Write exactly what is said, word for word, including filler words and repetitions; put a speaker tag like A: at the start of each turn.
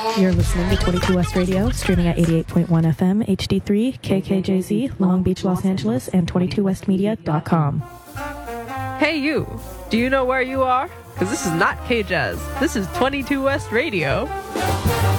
A: You're listening to twenty-two West Radio, streaming at eighty-eight point one F M, H D three, K K J Z, Long Beach, Los Angeles, and twenty-two west media dot com.
B: Hey you, do you know where you are? Because this is not K-Jazz. This is twenty-two West Radio.